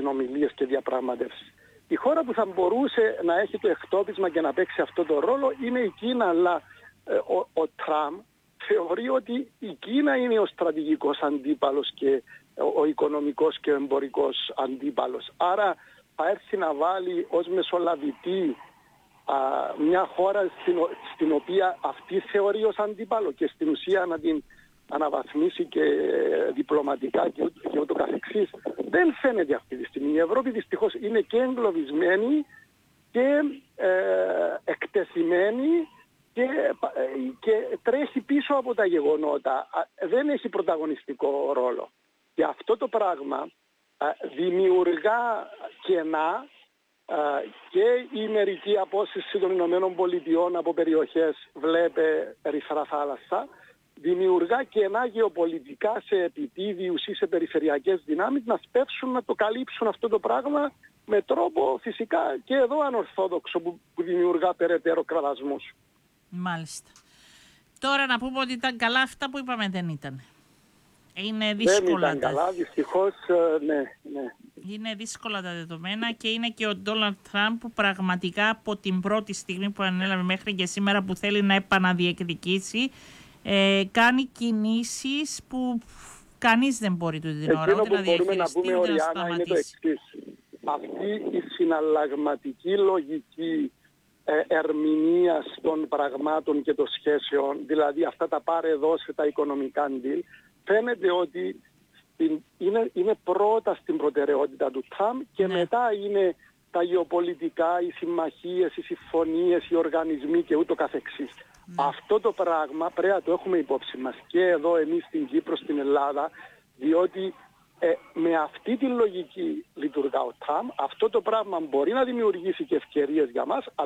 συνομιλίες και διαπραγματεύσεις. Η χώρα που θα μπορούσε να έχει το εκτόπισμα και να παίξει αυτό το ρόλο είναι η Κίνα, αλλά ο Τραμπ θεωρεί ότι η Κίνα είναι ο στρατηγικός αντίπαλος και ο οικονομικός και ο εμπορικός αντίπαλος. Άρα θα έρθει να βάλει ως μεσολαβητή μια χώρα στην οποία αυτή θεωρεί ως αντίπαλο και στην ουσία να την αναβαθμίσει και διπλωματικά και ούτω καθεξής. Δεν φαίνεται αυτή τη στιγμή. Η Ευρώπη δυστυχώς είναι και εγκλωβισμένη και εκτεθειμένη και τρέχει πίσω από τα γεγονότα. Δεν έχει πρωταγωνιστικό ρόλο. Και αυτό το πράγμα δημιουργά κενά και η μερική απόσυρση των Ηνωμένων Πολιτειών από περιοχές, βλέπε ερυθρά θάλασσα, δημιουργά κενά γεωπολιτικά σε επιτίδιους ή σε περιφερειακές δυνάμεις να σπεύσουν να το καλύψουν αυτό το πράγμα με τρόπο φυσικά και εδώ ανορθόδοξο που δημιουργά περαιτέρω κραδασμούς. Μάλιστα. Τώρα να πούμε ότι ήταν καλά αυτά που είπαμε, δεν ήταν. Είναι δύσκολα. Δεν ήταν καλά, δυστυχώς, ναι. Είναι δύσκολα τα δεδομένα και είναι και ο Ντόναλντ Τραμπ που πραγματικά από την πρώτη στιγμή που ανέλαβε μέχρι και σήμερα που θέλει να επαναδιεκδικήσει κάνει κινήσεις που κανείς δεν μπορεί του την ώρα ούτε να διαχειριστεί ούτε να σταματήσει. Αυτή η συναλλαγματική λογική ερμηνείας των πραγμάτων και των σχέσεων, δηλαδή αυτά τα πάρε δώσε τα οικονομικά deal, φαίνεται ότι είναι πρώτα στην προτεραιότητα του Τραμπ και μετά είναι τα γεωπολιτικά, οι συμμαχίες, οι συμφωνίες, οι οργανισμοί και ούτω καθεξής. Αυτό το πράγμα πρέπει να το έχουμε υπόψη μας και εδώ εμείς στην Κύπρο, στην Ελλάδα, διότι με αυτή τη λογική λειτουργά ο Τραμπ. Αυτό το πράγμα μπορεί να δημιουργήσει και ευκαιρίες για μας,